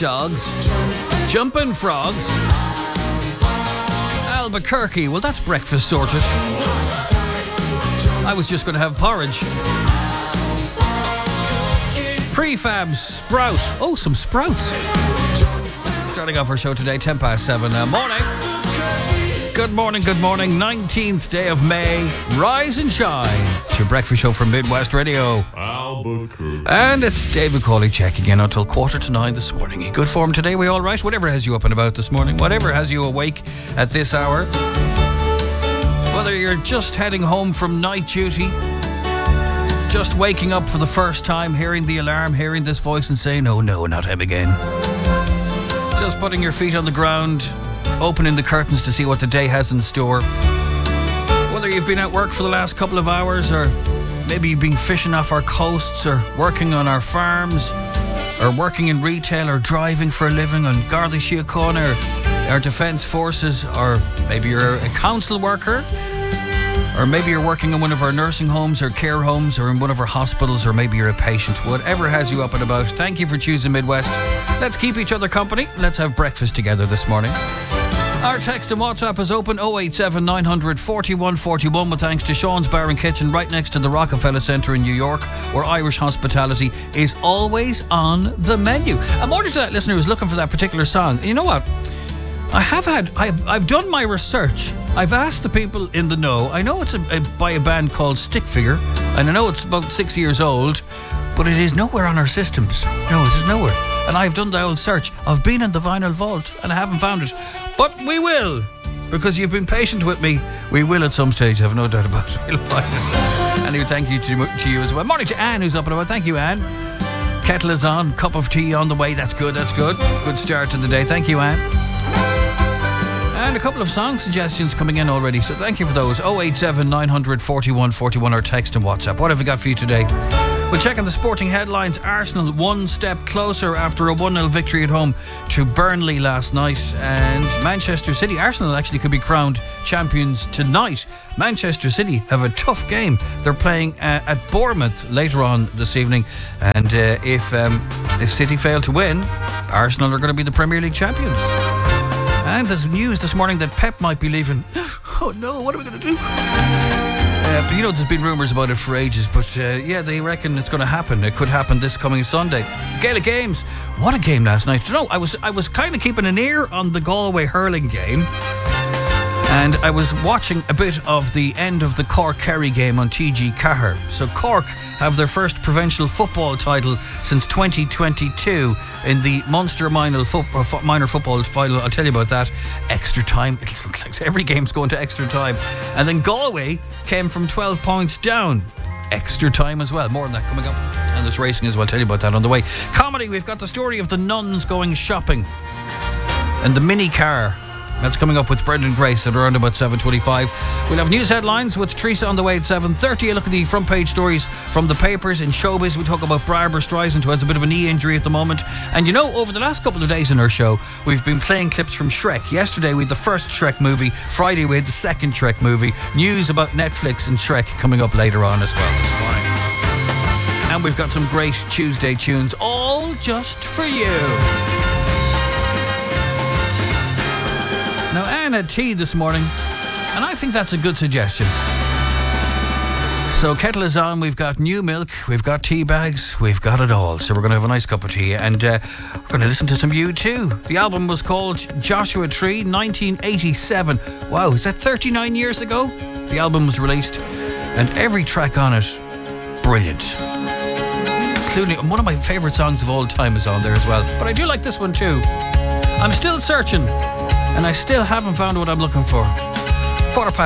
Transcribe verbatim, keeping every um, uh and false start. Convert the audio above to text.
Dogs, Jumpin' Frogs, Albuquerque. Well, that's breakfast sorted. I was just going to have porridge. Prefab Sprout. Oh, some sprouts. Starting off our show today, ten past seven. Uh, morning. Good morning, good morning. nineteenth day of May. Rise and shine. It's your breakfast show from Midwest Radio. Albuquerque. And it's David Cawley checking in until quarter to nine this morning. In good form today, we all right? Whatever has you up and about this morning, whatever has you awake at this hour, whether you're just heading home from night duty, just waking up for the first time, hearing the alarm, hearing this voice and saying, oh no, not him again. Just putting your feet on the ground, opening the curtains to see what the day has in store. Whether you've been at work for the last couple of hours, or maybe you've been fishing off our coasts, or working on our farms, or working in retail, or driving for a living on Garda Síochána, or our defence forces, or maybe you're a council worker, or maybe you're working in one of our nursing homes or care homes, or in one of our hospitals, or maybe you're a patient. Whatever has you up and about, thank you for choosing Midwest. Let's keep each other company. Let's have breakfast together this morning. Our text and WhatsApp is open oh eight seven nine hundred forty-one forty-one, with thanks to Sean's Bar and Kitchen right next to the Rockefeller Centre in New York, where Irish hospitality is always on the menu. A morning to that listener who's looking for that particular song. You know what? I have had, I've, I've done my research. I've asked the people in the know. I know it's a, a, by a band called Stick Figure, and I know it's about six years old, but it is nowhere on our systems. No, it is nowhere. And I've done the old search. I've been in the vinyl vault and I haven't found it. But we will, because you've been patient with me. We will at some stage, I have no doubt about it. We'll find it. Anyway, thank you to, to you as well. Morning to Anne, who's up and about. Thank you, Anne. Kettle is on, cup of tea on the way. That's good, that's good. Good start to the day. Thank you, Anne. And a couple of song suggestions coming in already, so thank you for those. oh eight seven nine hundred forty-one forty-one, or text and WhatsApp. What have we got for you today? We'll check on the sporting headlines. Arsenal one step closer after a one nil victory at home to Burnley last night. And Manchester City, Arsenal actually could be crowned champions tonight. Manchester City have a tough game. They're playing uh, at Bournemouth later on this evening. And uh, if, um, if City fail to win, Arsenal are going to be the Premier League champions. And there's news this morning that Pep might be leaving. Oh no, what are we going to do? Uh, you know, there's been rumours about it for ages, but uh, yeah, they reckon it's going to happen. It could happen this coming Sunday. Gaelic Games. What a game last night. You know, I was I was kind of keeping an ear on the Galway hurling game, and I was watching a bit of the end of the Cork-Kerry game on T G Cahir. So Cork have their first provincial football title since twenty twenty-two in the Munster minor, fo- minor football final. I'll tell you about that. Extra time. It looks like every game's going to extra time. And then Galway came from twelve points down. Extra time as well. More on that coming up. And there's racing as well. I'll tell you about that on the way. Comedy, we've got the story of the nuns going shopping and the mini car. That's coming up with Brendan Grace at around about seven twenty-five. We'll have news headlines with Teresa on the way at seven thirty. A look at the front page stories from the papers. In showbiz, we talk about Barbara Streisand, who has a bit of a knee injury at the moment. And you know, over the last couple of days in our show, we've been playing clips from Shrek. Yesterday we had the first Shrek movie. Friday we had the second Shrek movie. News about Netflix and Shrek coming up later on as well this morning. And we've got some great Tuesday tunes, all just for you. Now, Anne had tea this morning, and I think that's a good suggestion. So, kettle is on, we've got new milk, we've got tea bags, we've got it all. So we're going to have a nice cup of tea, and uh, we're going to listen to some U two. The album was called Joshua Tree, nineteen eighty-seven. Wow, is that thirty-nine years ago? The album was released, and every track on it, brilliant. Including one of my favourite songs of all time is on there as well. But I do like this one too. I'm still searching, and I still haven't found what I'm looking for. Quarter past